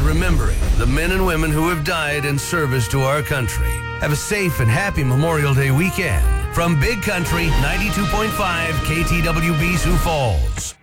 remembering the men and women who have died in service to our country. Have a safe and happy Memorial Day weekend. From Big Country 92.5 KTWB Sioux Falls.